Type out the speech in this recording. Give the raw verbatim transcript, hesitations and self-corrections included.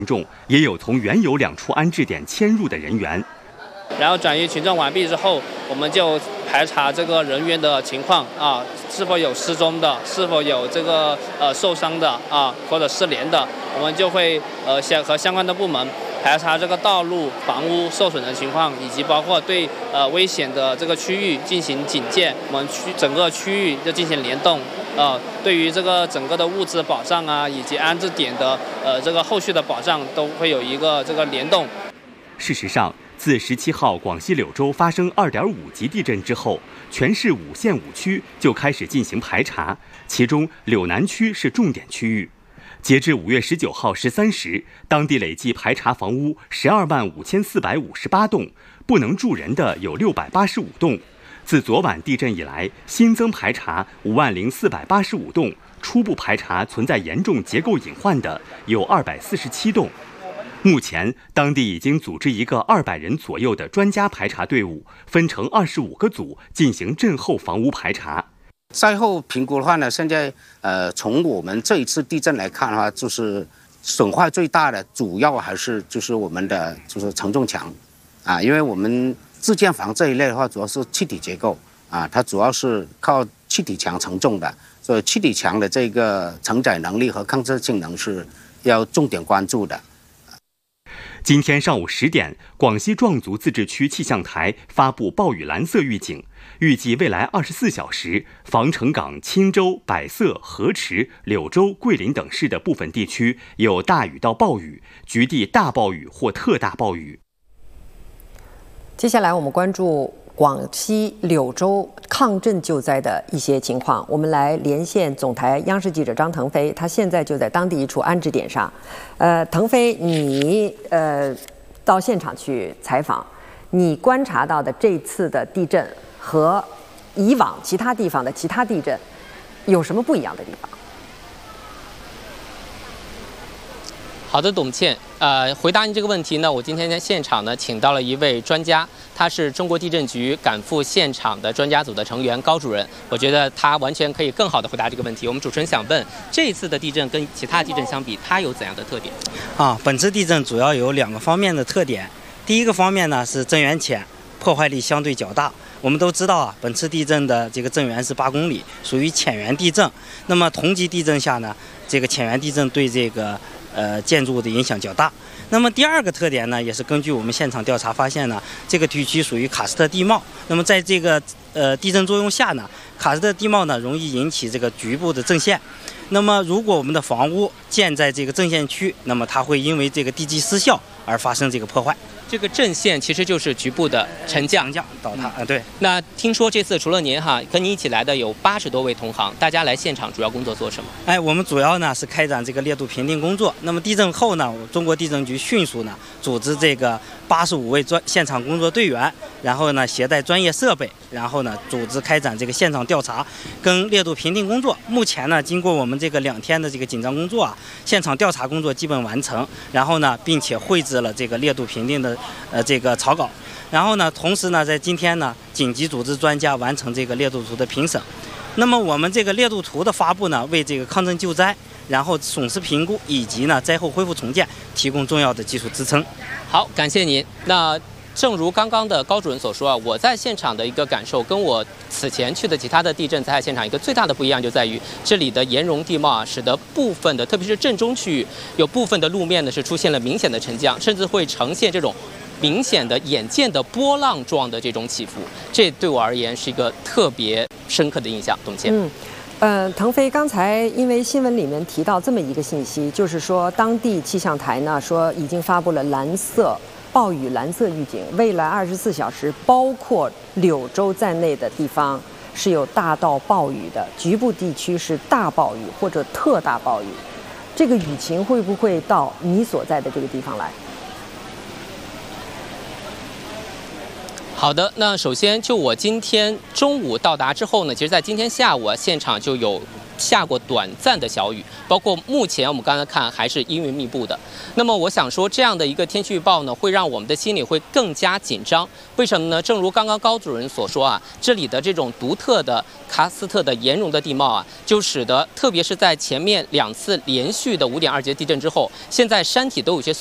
众，也有从原有两处安置点迁入的人员。 然后转移群众完毕之后，我们就排查这个人员的情况啊，是否有失踪的，是否有这个呃受伤的啊，或者失联的，我们就会呃相和相关的部门排查这个道路、房屋受损的情况，以及包括对呃危险的这个区域进行警戒。我们区整个区域就进行联动，呃，对于这个整个的物资保障啊，以及安置点的呃这个后续的保障，都会有一个这个联动。 事实上，自十七号广西柳州发生二点五级地震之后，全市五县五区就开始进行排查，其中柳南区是重点区域。截至五月十九号十三时，当地累计排查房屋十二万五千四百五十八栋，不能住人的有六百八十五栋。自昨晚地震以来，新增排查五万零四百八十五栋，初步排查存在严重结构隐患的有二百四十七栋。目前，当地已经组织一个二百人左右的专家排查队伍，分成二十五个组进行震后房屋排查。 灾后评估的话呢，现在呃，从我们这一次地震来看的话，就是损坏最大的，主要还是就是我们的就是承重墙，啊，因为我们自建房这一类的话，主要是气体结构啊，它主要是靠气体墙承重的，所以气体墙的这个承载能力和抗震性能是要重点关注的。 今天上午十点，广西壮族自治区气象台发布暴雨蓝色预警，预计未来二十四小时，防城港、钦州、百色、河池、柳州、桂林等市的部分地区有大雨到暴雨，局地大暴雨或特大暴雨。 接下来我们关注广西柳州抗震救灾的一些情况，我们来连线总台央视记者张腾飞，他现在就在当地一处安置点上。呃，腾飞，你呃到现场去采访，你观察到的这次的地震和以往其他地方的其他地震有什么不一样的地方？ 好的，董倩，呃，回答您这个问题呢，我今天在现场呢，请到了一位专家，他是中国地震局赶赴现场的专家组的成员高主任。我觉得他完全可以更好的回答这个问题。我们主持人想问，这一次的地震跟其他地震相比，它有怎样的特点？ 啊，本次地震主要有两个方面的特点。第一个方面呢是震源浅，破坏力相对较大。我们都知道啊，本次地震的这个震源是八公里，属于浅源地震。那么同级地震下呢，这个浅源地震对这个呃建筑物的影响较大。那么第二个特点呢，也是根据我们现场调查发现呢，这个地区属于喀斯特地貌。那么在这个呃地震作用下呢，喀斯特地貌呢容易引起这个局部的震线。那么如果我们的房屋建在这个震线区，那么它会因为这个地基失效而发生这个破坏。 这个震线其实就是局部的沉降、 倒塌啊。对。 那听说这次除了您哈，跟您一起来的有八十多位同行，大家来现场主要工作做什么？ 哎，我们主要呢是开展这个烈度评定工作。那么地震后呢，中国地震局迅速呢组织这个八十五位专现场工作队员，然后呢携带专业设备，然后呢组织开展这个现场调查跟烈度评定工作。目前呢，经过我们这个两天的这个紧张工作啊，现场调查工作基本完成，然后呢，并且绘制了这个烈度评定的呃这个草稿。然后呢，同时呢，在今天呢，紧急组织专家完成这个烈度图的评审。那么我们这个烈度图的发布呢，为这个抗震救灾，然后损失评估以及呢灾后恢复重建提供重要的技术支撑。 好，感谢您。那正如刚刚的高主任所说啊，我在现场的一个感受，跟我此前去的其他的地震灾害现场一个最大的不一样，就在于这里的岩溶地貌啊，使得部分的，特别是震中区域，有部分的路面呢是出现了明显的沉降，甚至会呈现这种明显的眼见的波浪状的这种起伏，这对我而言是一个特别深刻的印象。董倩。 嗯。呃，腾飞，刚才因为新闻里面提到这么一个信息，就是说当地气象台呢说已经发布了蓝色暴雨蓝色预警，未来二十四小时，包括柳州在内的地方是有大到暴雨的，局部地区是大暴雨或者特大暴雨。这个雨情会不会到你所在的这个地方来？ 好的，那首先就我今天中午到达之后呢，其实在今天下午啊，现场就有下过短暂的小雨，包括目前我们刚才看还是阴云密布的。那么我想说，这样的一个天气预报呢，会让我们的心里会更加紧张。为什么呢？正如刚刚高主任所说啊，这里的这种独特的喀斯特的岩溶的地貌啊，就使得特别是在前面两次连续的五点二级地震之后，现在山体都有些